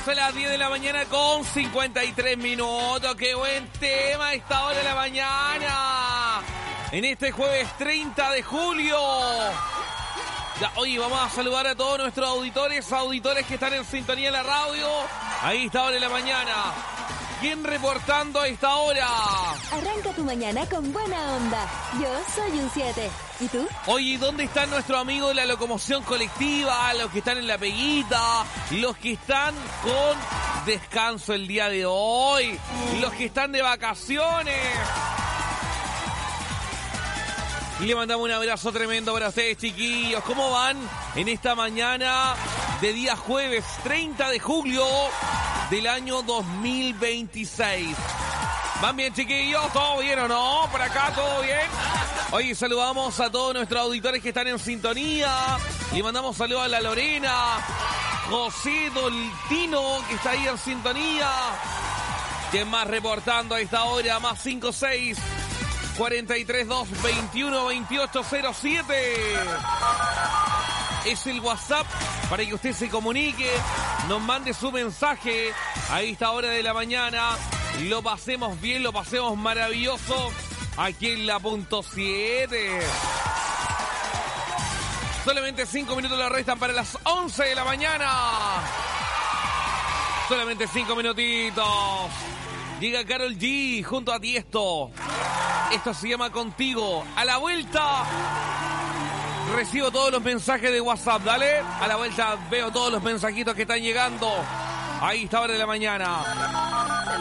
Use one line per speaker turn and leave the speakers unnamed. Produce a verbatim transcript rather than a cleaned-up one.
Son las diez de la mañana con cincuenta y tres minutos. ¡Qué buen tema a esta hora de la mañana! En este jueves treinta de julio. Ya, oye, vamos a saludar a todos nuestros auditores, auditores que están en sintonía de la radio. Ahí esta hora de la mañana. ¿Quién reportando a esta hora?
Arranca tu mañana con buena onda. Yo soy un siete. ¿Y tú?
Oye, ¿dónde están nuestros amigos de la locomoción colectiva? Los que están en la peguita, los que están con descanso el día de hoy, los que están de vacaciones. Y le mandamos un abrazo tremendo para ustedes, chiquillos. ¿Cómo van en esta mañana de día jueves treinta de julio del año dos mil veintiséis? ¿Van bien, chiquillos? ¿Todo bien o no? ¿Por acá todo bien? Oye, saludamos a todos nuestros auditores que están en sintonía. Le mandamos saludos a la Lorena, José Doltino, que está ahí en sintonía. ¿Quién más reportando a esta hora? Más cinco seis cuarenta y tres dos veintiuno veintiocho cero siete. Es el WhatsApp para que usted se comunique, nos mande su mensaje a esta hora de la mañana. Lo pasemos bien, lo pasemos maravilloso aquí en la punto siete. Solamente cinco minutos le restan para las once de la mañana. Solamente cinco minutitos. Llega Karol G junto a Tiesto. Esto se llama Contigo. A la vuelta recibo todos los mensajes de WhatsApp, dale. A la vuelta veo todos los mensajitos que están llegando. Ahí está hora de la mañana.